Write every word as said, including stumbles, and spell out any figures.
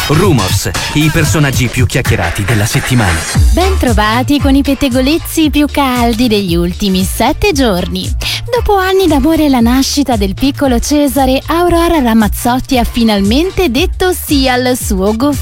Rumors, i personaggi più chiacchierati della settimana. Ben trovati con i pettegolezzi più caldi degli ultimi sette giorni. Dopo anni d'amore e la nascita del piccolo Cesare, Aurora Ramazzotti ha finalmente detto sì al suo